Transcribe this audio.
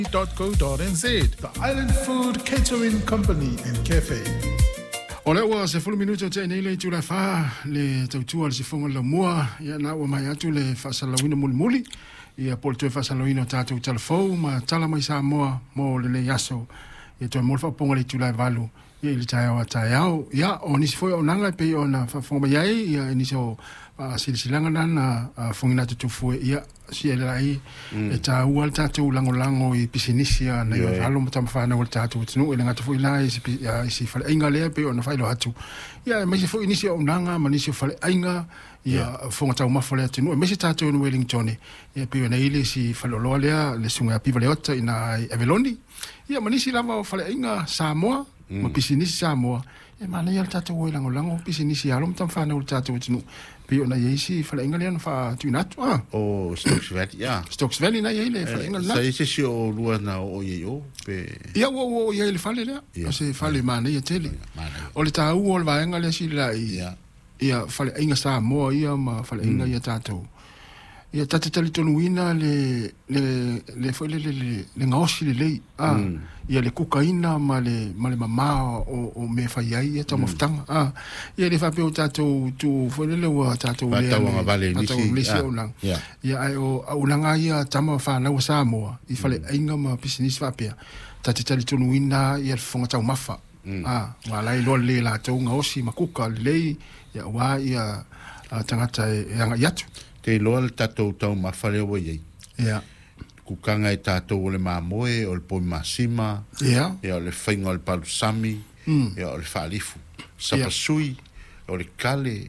.co.nz, the Island Food Catering Company and Cafe. O le ua se fulu minuto te nei le tula fa le tautua le sifonga la mua ia na ua mai atu le whasalawina muli ia pol tue whasalawina tātou talafou ma tala mai sa moa mo le yaso ia tue molfa ponga le tula valu ia ili tai au ia o nisi foi o nanga pe o na whafonga mai ai ia nisi o silisilanga na fungina tutufu ia si lai e ta ual tātou lango I pisinisia na ia halo mata mawhana o tātou tinu e ngata foi lai si fale ainga lea pe o na whailo hatu ia mai si foi nisi o nanga ma nisi o fale ainga ia fonga tau mawhale tinu e mesi tātou in Wellington ia pe o na ili si fale oloa lea le sunga piva leota ina Aveloni ia ma nisi lava o fale ainga Samoa ma pisinisi Samoa e mana ia tātou o lango pisinisi halo mata mawhana o tātou tinu Pio na yesi fala inga leana fa tuinatu o Stokes Valley Stokes Valley na yele fala inga na sa ese si o lua na o yeo pe ia o yele fale lea o se fale mana ia tele o le tau o le vaenga le si la ia fale inga sa moa ia ma fale inga ia tātou ia tata tali tonu ina le fale le ngaosi le lei ia le kukaina ma le mama o me fai ai ia tau maftanga ia le fape o tātou tu fale le ua tātou lea tātou lesi o lang ia ai o unanga ia tama whanau Samoa I fale inga ma pisinisi fapea tata tali tonu ina ia le fonga tau mafa walai loa le la tau ngaosi ma kuka le lei ia wa ia tangata e anga iatu te loa le tātou tau mawhale o iei. Ia. Kukanga e tātou o le mamoe, o le poi masima, Ia. Ia o le whainga o le palusami, Ia o le whaalifu. Sapasui, o le kale,